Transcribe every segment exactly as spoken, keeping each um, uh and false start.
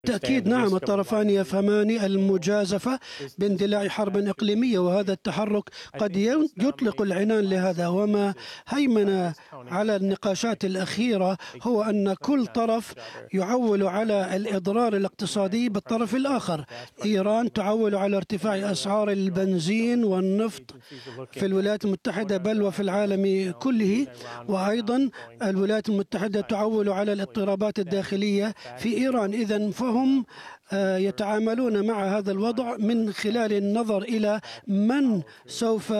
بالتأكيد نعم، الطرفان يفهمان المجازفة باندلاع حرب إقليمية، وهذا التحرك قد يطلق العنان لهذا. وما هيمن على النقاشات الأخيرة هو أن كل طرف يعول على الإضرار الاقتصادي بالطرف الآخر. إيران تعول على ارتفاع أسعار البنزين والنفط في الولايات المتحدة بل وفي العالم كله، وأيضا الولايات المتحدة تعول على الاضطرابات الداخلية في إيران. إذن فهم يتعاملون مع هذا الوضع من خلال النظر إلى من سوف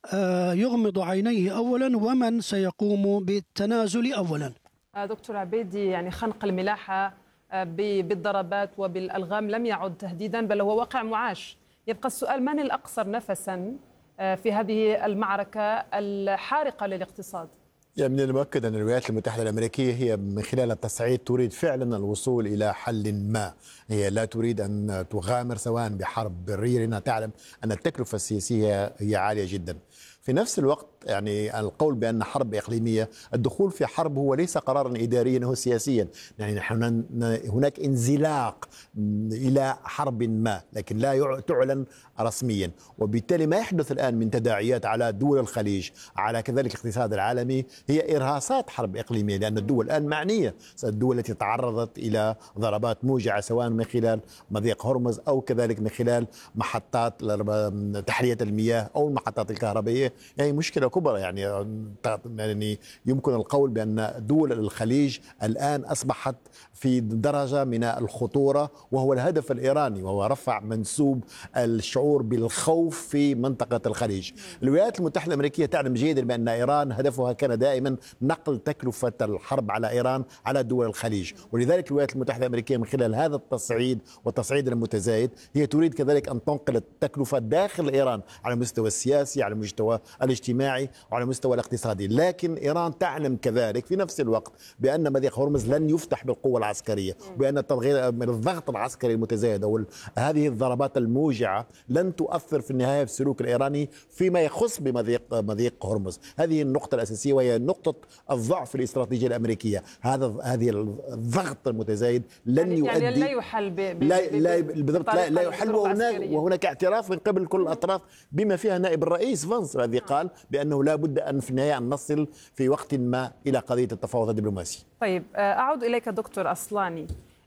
يغمض عينيه أولا ومن سيقوم بالتنازل أولا. دكتور عبيدي، يعني خنق الملاحة بالضربات وبالألغام لم يعد تهديدا بل هو واقع معاش. يبقى السؤال: من الأقصر نفسا في هذه المعركة الحارقة للاقتصاد؟ يعني من المؤكد أن الولايات المتحدة الأمريكية هي من خلال التصعيد تريد فعلا الوصول إلى حل ما. هي لا تريد أن تغامر سواء بحرب برية، لأنها تعلم أن التكلفة السياسية هي عالية جدا. في نفس الوقت يعني القول بأن حرب إقليمية، الدخول في حرب هو ليس قرارا إداريا، هو سياسيا. يعني هناك انزلاق إلى حرب ما لكن لا تعلن رسميا، وبالتالي ما يحدث الآن من تداعيات على دول الخليج على كذلك الاقتصاد العالمي هي إرهاصات حرب إقليمية، لأن الدول الآن معنية، الدول التي تعرضت إلى ضربات موجعة سواء من خلال مضيق هرمز أو كذلك من خلال محطات تحلية المياه أو المحطات الكهربائية. يعني مشكلة كبرى. يعني يعني يمكن القول بأن دول الخليج الآن أصبحت في درجة من الخطورة، وهو الهدف الإيراني، وهو رفع منسوب الشعور بالخوف في منطقة الخليج. الولايات المتحدة الأمريكية تعلم جيدا بأن إيران هدفها كان دائما نقل تكلفة الحرب على إيران على دول الخليج، ولذلك الولايات المتحدة الأمريكية من خلال هذا التصعيد والتصعيد المتزايد هي تريد كذلك أن تنقل التكلفة داخل إيران على المستوى السياسي، على المستوى الاجتماعي وعلى المستوى الاقتصادي. لكن إيران تعلم كذلك في نفس الوقت بأن مضيق هرمز لن يفتح بالقوة العسكرية، وبأن التضغيط من الضغط العسكري المتزايد أو هذه الضربات الموجعة لن تؤثر في النهاية في السلوك الإيراني فيما يخص بمضيق مضيق هرمز. هذه النقطة الأساسية وهي نقطة الضعف الاستراتيجية الأمريكية. هذا هذه الضغط المتزايد لن يعني يؤدي يعني لا يحل ب... ب... لا لا بالضبط لا, لا يحل. وهناك, وهناك اعتراف من قبل كل الأطراف بما فيها نائب الرئيس فانس الذي قال بأنه لا بد أن في النهاية أن نصل في وقت ما إلى قضية التفاوض الدبلوماسي. طيب، أعود إليك دكتور أصلاني.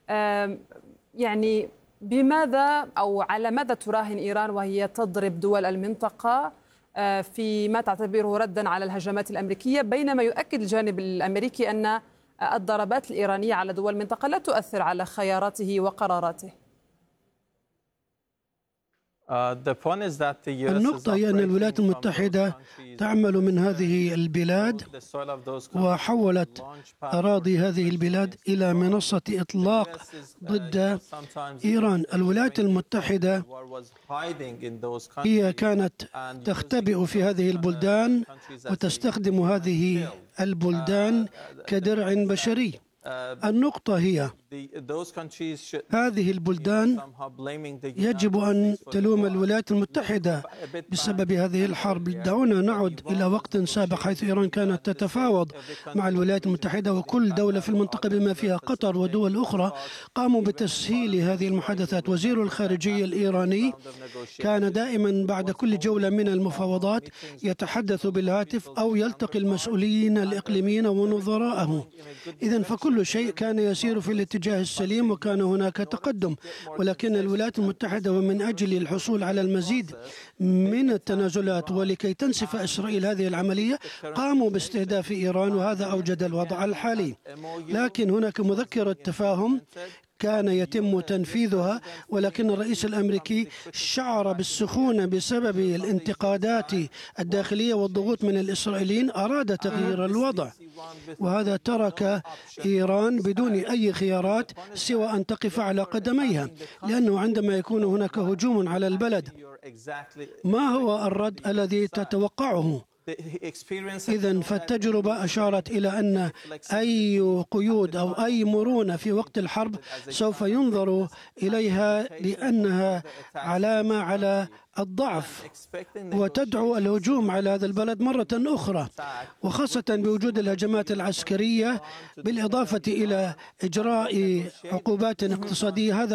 يعني بماذا أو على ماذا تراهن إيران وهي تضرب دول المنطقة في ما تعتبره ردا على الهجمات الأمريكية، بينما يؤكد الجانب الأمريكي أن الضربات الإيرانية على دول المنطقة لا تؤثر على خياراته وقراراته؟ النقطة هي أن الولايات المتحدة تعمل من هذه البلاد وحولت أراضي هذه البلاد إلى منصة إطلاق ضد إيران. الولايات المتحدة هي كانت تختبئ في هذه البلدان وتستخدم هذه البلدان كدرع بشري. النقطة هي هذه البلدان يجب أن تلوم الولايات المتحدة بسبب هذه الحرب. دعونا نعد إلى وقت سابق حيث إيران كانت تتفاوض مع الولايات المتحدة، وكل دولة في المنطقة بما فيها قطر ودول أخرى قاموا بتسهيل هذه المحادثات. وزير الخارجية الإيراني كان دائما بعد كل جولة من المفاوضات يتحدث بالهاتف أو يلتقي المسؤولين الإقليميين ونظراءه. إذن فكل شيء كان يسير في الاتجاه السليم وكان هناك تقدم، ولكن الولايات المتحدة ومن أجل الحصول على المزيد من التنازلات ولكي تنسف إسرائيل هذه العملية قاموا باستهداف إيران، وهذا أوجد الوضع الحالي. لكن هناك مذكرة تفاهم كان يتم تنفيذها، ولكن الرئيس الأمريكي شعر بالسخونة بسبب الانتقادات الداخلية والضغوط من الإسرائيليين، أراد تغيير الوضع، وهذا ترك إيران بدون أي خيارات سوى أن تقف على قدميها. لأنه عندما يكون هناك هجوم على البلد ما هو الرد الذي تتوقعه؟ إذن فالتجربة أشارت إلى أن أي قيود أو أي مرونة في وقت الحرب سوف ينظر إليها لأنها علامة على الضعف وتدعو الهجوم على هذا البلد مرة أخرى، وخاصة بوجود الهجمات العسكرية بالإضافة إلى إجراء عقوبات اقتصادية. هذا